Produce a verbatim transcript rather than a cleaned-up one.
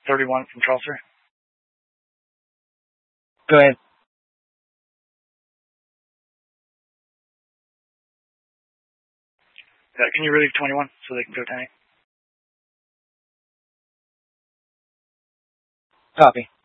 thirty-one from Charles three. Go ahead. Uh, can you relieve twenty-one so they can go ten eight? Copy.